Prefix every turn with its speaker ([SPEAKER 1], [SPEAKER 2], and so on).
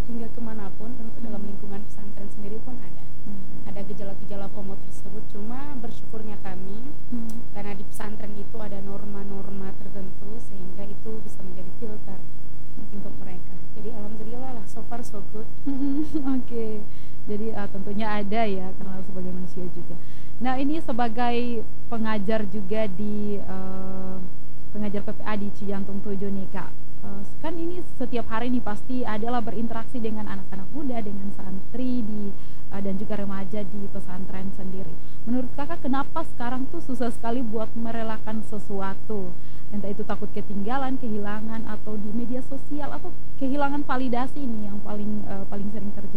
[SPEAKER 1] hingga kemanapun, tentu dalam lingkungan pesantren sendiri pun ada gejala-gejala FOMO tersebut. Cuma bersyukurnya kami karena di pesantren itu ada norma-norma tertentu sehingga itu bisa menjadi filter untuk mereka. Jadi alhamdulillah lah, so far so good.
[SPEAKER 2] Oke. Jadi tentunya ada ya, karena sebagai manusia juga. Nah, ini sebagai pengajar juga di pengajar PPA di Cijantung 7 nih Kak. Kan ini setiap hari nih pasti adalah berinteraksi dengan anak-anak muda, dengan santri di dan juga remaja di pesantren sendiri. Menurut Kakak kenapa sekarang tuh susah sekali buat merelakan sesuatu? Entah itu takut ketinggalan, kehilangan, atau di media sosial, atau kehilangan validasi nih yang paling sering terjadi